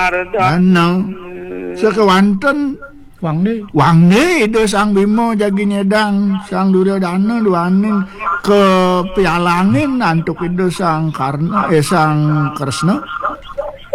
Ano sakewanten Wangde itu sang Bimo jagi nyedang sang Duryodana duanin ke pialangin antuk itu sang Karna sang Kresna